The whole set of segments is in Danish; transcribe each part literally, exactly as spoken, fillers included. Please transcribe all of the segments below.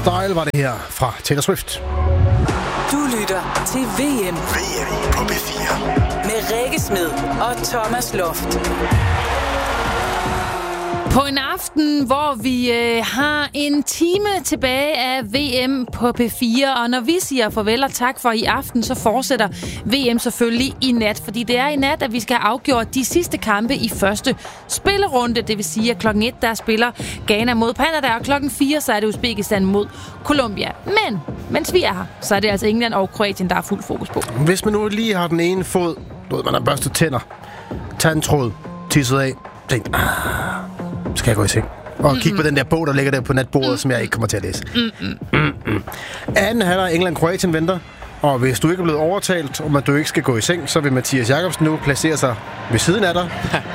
Style var det her fra Taylor Swift. Du lytter til V M. V M på B fire. Med Rikke Smed og Thomas Loft. På en aften, hvor vi øh, har en time tilbage af V M på P fire, og når vi siger farvel og tak for i aften, så fortsætter V M selvfølgelig i nat, fordi det er i nat, at vi skal have afgjort de sidste kampe i første spillerunde, det vil sige, at klokken et, der spiller Ghana mod Canada, og klokken fire, så er det Uzbekistan mod Colombia. Men, mens vi er her, så er det altså England og Kroatien, der er fuld fokus på. Hvis man nu lige har den ene fod, du ved, man har børstet tænder, tandtråd, tisset af, tænkt, ah, skal jeg gå i seng? Og mm-hmm. kigge på den der bog, der ligger der på natbordet, mm-hmm. som jeg ikke kommer til at læse. Mm-hmm. Mm-hmm. Anden halvleg England-Kroatien venter. Og hvis du ikke er blevet overtalt om, at du ikke skal gå i seng, så vil Mathias Jakobsen nu placere sig ved siden af dig.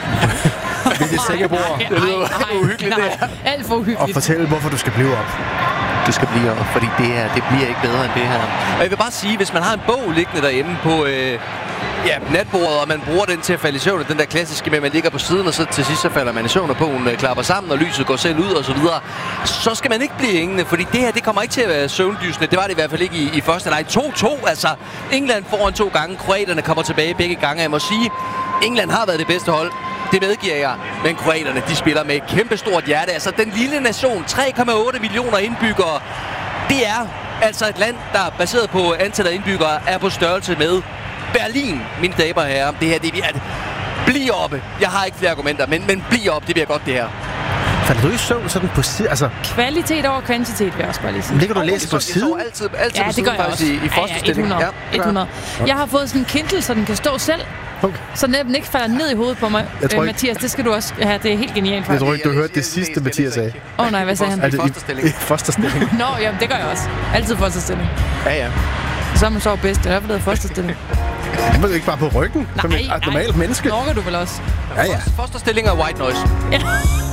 Ved dit sengebord. Det lyder uhyggeligt, det her. Alt for uhyggeligt. Og fortælle, hvorfor du skal blive op. Du skal blive op, fordi det her, det bliver ikke bedre end det her. Og jeg vil bare sige, hvis man har en bog liggende derhjemme på øh, ja, natbordet, og man bruger den til at falde i søvn, den der klassiske med, at man ligger på siden, og så til sidst så falder man i søvn, og bogen øh, klapper sammen, og lyset går selv ud, og så videre, så skal man ikke blive hængende, fordi det her, det kommer ikke til at være søvndysende. Det var det i hvert fald ikke i, i første leg. to to, altså England foran to gange, kroaterne kommer tilbage begge gange. Jeg må sige, England har været det bedste hold. Det medgiver jeg, men kroaterne, de spiller med et kæmpestort hjerte. Altså, den lille nation, tre komma otte millioner indbyggere, det er altså et land, der baseret på antallet af indbyggere, er på størrelse med Berlin, mine damer og herrer. Det her, det er at blive oppe. Jeg har ikke flere argumenter, men, men blive op, det bliver godt, det her. Falder du i søvn sådan på siden? Altså, kvalitet over kvantitet, vil jeg også bare lige sige. Ligger du og læser på siden? Altid, altid ja, det gør jeg også. I, i fosterstilling. Ja, ja, hundrede. Ja. Jeg har fået sådan en Kindle, så den kan stå selv. Okay. Så den ikke falder ned i hovedet på mig. Øh, Mathias, det skal du også have. Det er helt genialt. Jeg tror ikke, du hørte det sidste, Mathias sagde. Åh oh, nej, hvad sagde han? I fosterstilling. I fosterstilling. Nå, jamen det gør jeg også. Altid fosterstilling. Ja, ja. Så er man så bedst. Det er derfor, det er fosterstilling. Det er ikke bare på ryggen, nej, som et normalt menneske. Norge du vel også? Ja, ja. Fosterstilling og white noise. Ja.